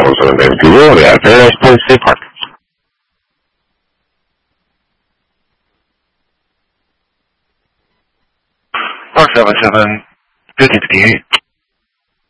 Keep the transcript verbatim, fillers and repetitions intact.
Uso del veintiuno de Alfredo Spencer Park.二 seven seven ，fifty 底。